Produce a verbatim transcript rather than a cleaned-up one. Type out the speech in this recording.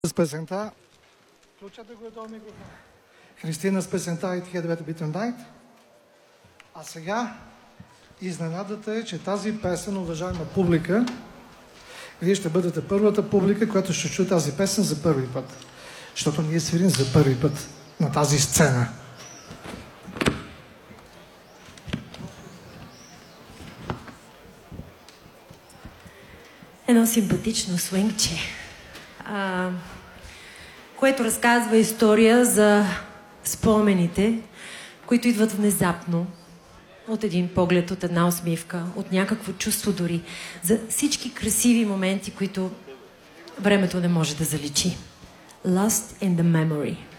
С песента, включете го до микрофон. Христина с песента It Had Better Be Tonight. А сега изненадата е, че тази песен, уважаема публика, вие ще бъдете първата публика, която ще чуе тази песен за първи път. Защото ние свирим за първи път на тази сцена. Едно симпатично свингче, а, което разказва история за спомените, които идват внезапно, от един поглед, от една усмивка, от някакво чувство дори, за всички красиви моменти, които времето не може да заличи. Lost in the memory.